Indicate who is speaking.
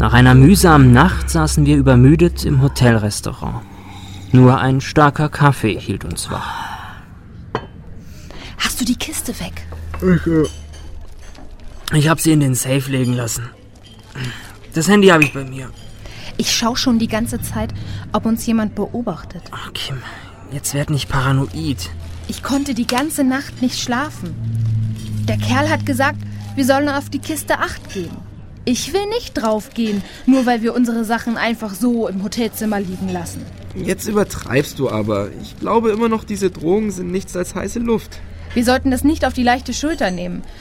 Speaker 1: Nach einer mühsamen Nacht saßen wir übermüdet im Hotelrestaurant. Nur ein starker Kaffee hielt uns wach.
Speaker 2: Hast du die Kiste weg?
Speaker 1: Ich habe sie in den Safe legen lassen. Das Handy habe ich bei mir.
Speaker 2: Ich schaue schon die ganze Zeit, ob uns jemand beobachtet.
Speaker 1: Ach, Kim, jetzt werd nicht paranoid.
Speaker 2: Ich konnte die ganze Nacht nicht schlafen. Der Kerl hat gesagt, wir sollen auf die Kiste Acht geben. Ich will nicht draufgehen, nur weil wir unsere Sachen einfach so im Hotelzimmer liegen lassen.
Speaker 3: Jetzt übertreibst du aber. Ich glaube immer noch, diese Drohungen sind nichts als heiße Luft.
Speaker 2: Wir sollten das nicht auf die leichte Schulter nehmen.